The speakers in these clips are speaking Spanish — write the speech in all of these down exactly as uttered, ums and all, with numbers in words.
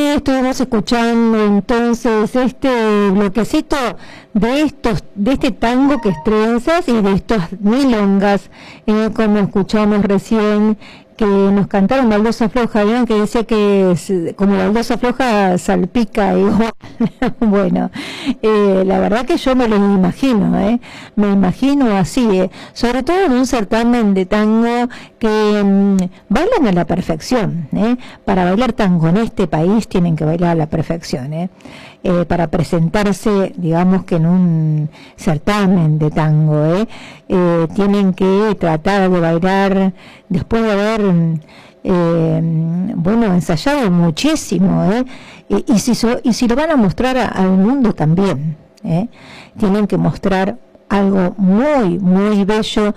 estuvimos escuchando entonces este bloquecito de estos, de este tango que es trenzas y de estas milongas, eh, como escuchamos recién, que nos cantaron Baldosa Floja, ¿vieron? Que decía que es, como Baldosa Floja salpica igual. Bueno, eh, la verdad que yo me lo imagino, ¿eh? Me imagino así, ¿eh? Sobre todo en un certamen de tango que mmm, bailan a la perfección, ¿eh? Para bailar tango en este país tienen que bailar a la perfección, ¿eh? Eh, para presentarse, digamos que en un certamen de tango, ¿eh? Eh, tienen que tratar de bailar después de haber, eh, bueno, ensayado muchísimo, ¿eh? Y, y, si so, y si lo van a mostrar a, al mundo también, ¿eh? Tienen que mostrar algo muy, muy bello,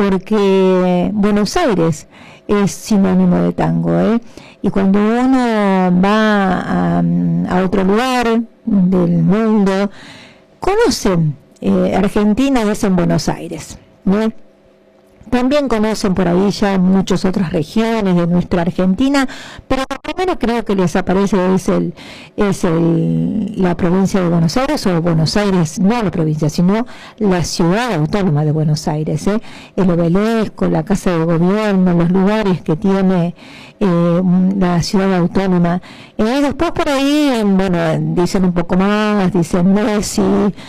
porque Buenos Aires es sinónimo de tango, ¿eh? Y cuando uno va a, a otro lugar del mundo, conocen eh, Argentina, es en Buenos Aires, ¿no? También conocen por ahí ya muchas otras regiones de nuestra Argentina, pero lo primero creo que les aparece es el es el, la provincia de Buenos Aires, o Buenos Aires, no la provincia, sino la ciudad autónoma de Buenos Aires, ¿eh? El obelisco, la casa de gobierno, los lugares que tiene eh, la ciudad autónoma. Y eh, después por ahí, bueno, dicen un poco más, dicen Messi,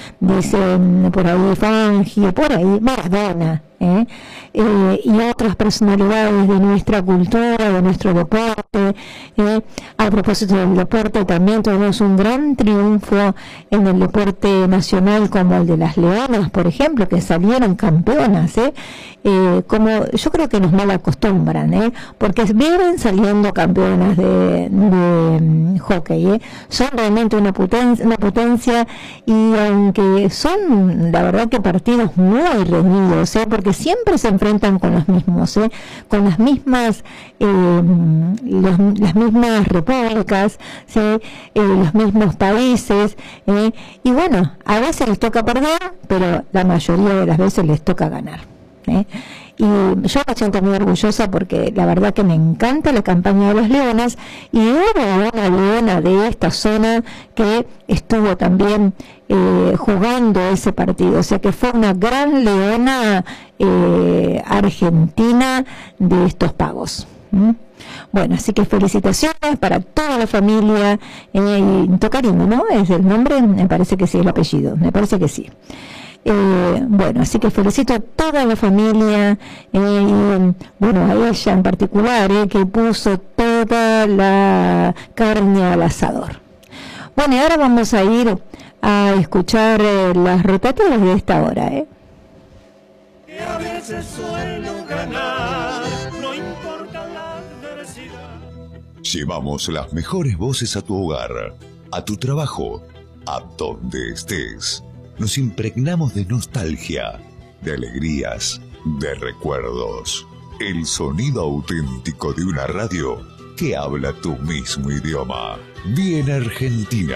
dicen por ahí Fangio, por ahí Maradona, ¿eh? Eh, y otras personalidades de nuestra cultura, de nuestro deporte. Eh, a propósito del deporte, también tuvimos un gran triunfo en el deporte nacional, como el de las Leonas, por ejemplo, que salieron campeonas, ¿eh? Eh, como yo creo que nos mal acostumbran, ¿eh? Porque vienen saliendo campeonas de, de um, hockey, ¿eh? Son realmente una potencia, una potencia, y aunque son, la verdad, que partidos muy reñidos, ¿eh? Porque siempre se enfrentan con los mismos, ¿eh? Con las mismas eh, los, las mismas repúblicas, ¿sí? Eh, los mismos países, ¿eh? Y bueno, a veces les toca perder, pero la mayoría de las veces les toca ganar, ¿eh? Y yo me siento muy orgullosa porque la verdad que me encanta la campaña de las leonas, y hubo una leona de esta zona que estuvo también eh, jugando ese partido, o sea que fue una gran leona eh, argentina de estos pagos. ¿Mm? Bueno, así que felicitaciones para toda la familia. eh, Tocarino, ¿no? Es el nombre, me parece que sí, el apellido, me parece que sí. Eh, bueno, así que felicito a toda la familia, eh, bueno, a ella en particular, eh, que puso toda la carne al asador. Bueno, y ahora vamos a ir a escuchar eh, las rotativas de esta hora, ¿eh? Que a veces suelo ganar, no importa la adversidad. Llevamos las mejores voces a tu hogar, a tu trabajo, a donde estés. Nos impregnamos de nostalgia, de alegrías, de recuerdos. El sonido auténtico de una radio que habla tu mismo idioma. Bien Argentina.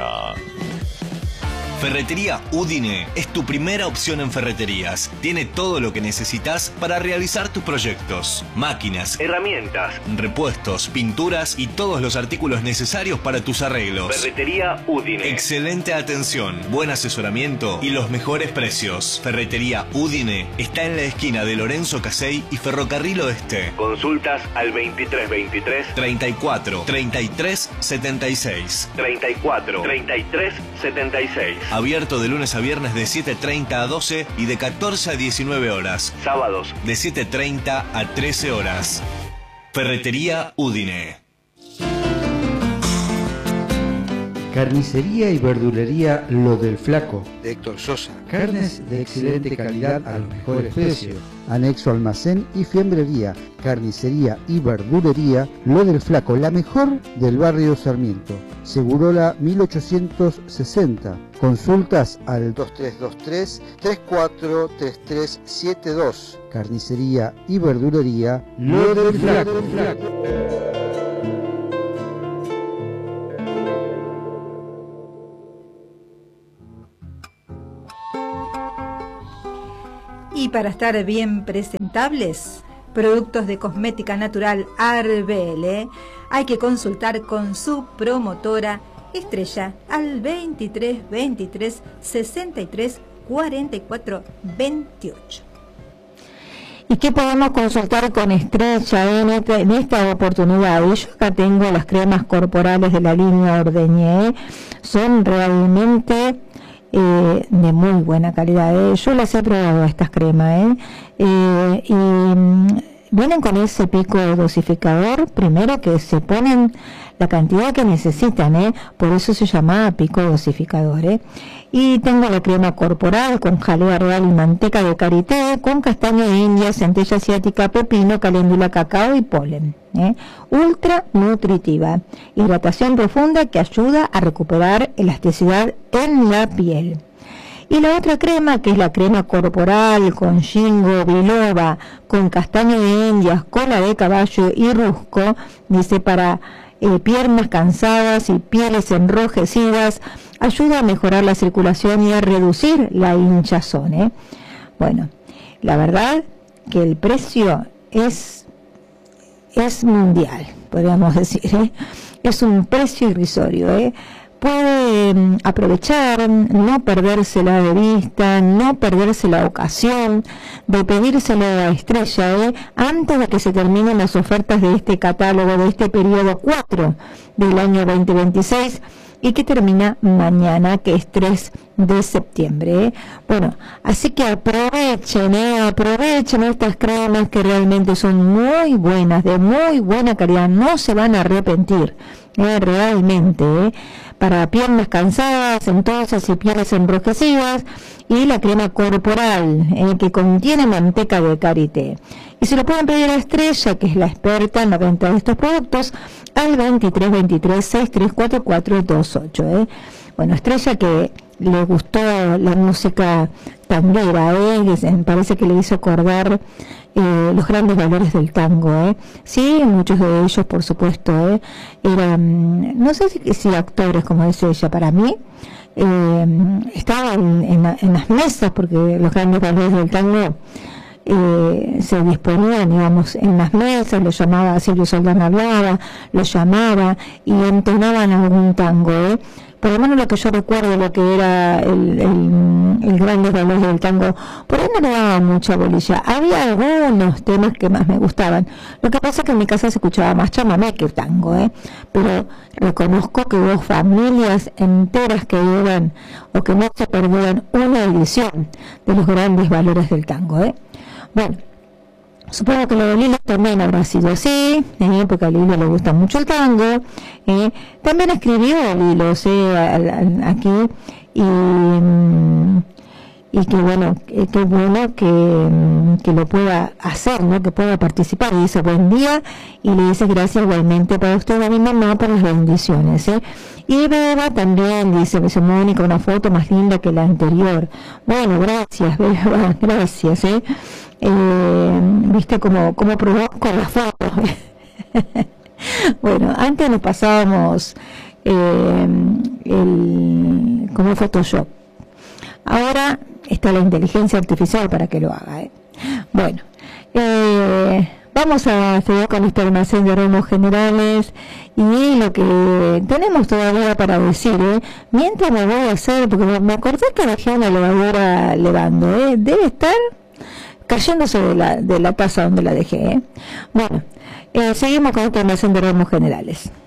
Ferretería Udine es tu primera opción en ferreterías. Tiene todo lo que necesitas para realizar tus proyectos. Máquinas, herramientas, repuestos, pinturas y todos los artículos necesarios para tus arreglos. Ferretería Udine. Excelente atención, buen asesoramiento y los mejores precios. Ferretería Udine está en la esquina de Lorenzo Casey y Ferrocarril Oeste. Consultas al veintitrés veintitrés treinta y cuatro treinta y tres setenta y seis. treinta y cuatro treinta y tres setenta y seis. Abierto de lunes a viernes de siete treinta a doce y de catorce a diecinueve horas. Sábados de siete treinta a trece horas. Ferretería Udine. Carnicería y verdulería Lo del Flaco, de Héctor Sosa. Carnes de excelente calidad a los mejores precios. Anexo almacén y fiambrería. Carnicería y verdulería Lo del Flaco, la mejor del barrio Sarmiento. Segurola mil ochocientos sesenta. Consultas al dos tres dos tres, tres cuatro tres tres siete dos. Carnicería y verdulería Lo del Flaco. Y para estar bien presentables, productos de cosmética natural Arbel, ¿eh? Hay que consultar con su promotora Estrella al veintitrés veintitrés sesenta y tres cuarenta y cuatro veintiocho. ¿Y qué podemos consultar con Estrella en esta, en esta oportunidad? Yo acá tengo las cremas corporales de la línea Ordeñé, son realmente eh, de muy buena calidad. ¿eh? Yo las he probado estas cremas, ¿eh? Eh, y mm, vienen con ese pico dosificador, primero que se ponen la cantidad que necesitan, ¿eh? Por eso se llama pico dosificador, ¿eh? Y tengo la crema corporal con jalea real y manteca de karité, con castaño de India, centella asiática, pepino, caléndula, cacao y polen, ¿eh? Ultra nutritiva, hidratación profunda que ayuda a recuperar elasticidad en la piel. Y la otra crema, que es la crema corporal con ginkgo biloba, con castaño de India, cola de caballo y rusco, dice para eh, piernas cansadas y pieles enrojecidas, ayuda a mejorar la circulación y a reducir la hinchazón, ¿eh? Bueno, la verdad que el precio es, es mundial, podríamos decir, ¿eh? Es un precio irrisorio, ¿eh? Puede um, aprovechar, no perdérsela de vista, no perderse la ocasión de pedírselo a Estrella, ¿eh? Antes de que se terminen las ofertas de este catálogo, de este periodo cuatro del año veinte veintiséis, y que termina mañana, que es tres de septiembre, ¿eh? Bueno, así que aprovechen, ¿eh? aprovechen estas cremas que realmente son muy buenas, de muy buena calidad, no se van a arrepentir, ¿eh? realmente, ¿eh? Para piernas cansadas, entonces, y pieles enrojecidas, y la crema corporal, ¿eh? que contiene manteca de karité. Y se lo pueden pedir a Estrella, que es la experta en la venta de estos productos, al veintitrés veintitrés sesenta y tres cuarenta y cuatro veintiocho, ¿eh? Bueno, Estrella, que le gustó la música tanguera, ¿eh? Que me parece que le hizo acordar eh, los grandes valores del tango, ¿eh? Sí, muchos de ellos, por supuesto, ¿eh? eran, no sé si, si actores, como dice ella, para mí, eh, estaban en, en, en las mesas, porque los grandes valores del tango Eh, se disponían, digamos, en las mesas, lo llamaba, Silvio Soldán hablaba, lo llamaba y entonaban algún tango, ¿eh? Por lo menos lo que yo recuerdo, lo que era el, el, el Grandes Valores del Tango, por ahí no le daba mucha bolilla. Había algunos temas que más me gustaban. Lo que pasa es que en mi casa se escuchaba más chamamé que tango, ¿eh? Pero reconozco que hubo familias enteras que iban, o que no se perdieron una edición de los Grandes Valores del Tango, ¿eh? Bueno, supongo que lo de Lilo también habrá sido así, ¿eh? Porque a Lilo le gusta mucho el tango. ¿eh? También escribió Lilo, ¿eh? aquí, y, y que bueno, que bueno que, que lo pueda hacer, ¿no? Que pueda participar. Y dice buen día, y le dice gracias igualmente para usted, a mi mamá, por las bendiciones. ¿eh? Y Beba también dice, me dice Mónica, una foto más linda que la anterior. Bueno, gracias, Beba, gracias, ¿eh? Eh, viste como como probó con las fotos. Bueno, antes nos pasábamos eh, el como Photoshop, ahora está la inteligencia artificial para que lo haga, ¿eh? Bueno, eh, vamos a seguir con este almacén de aromos generales y lo que tenemos todavía para decir, ¿eh? Mientras me voy a hacer, porque me acordé que dejé una levadura levando, ¿eh? Debe estar cayéndose de la, de la taza donde la dejé, ¿eh? Bueno, eh, seguimos con este almacén de aromos generales.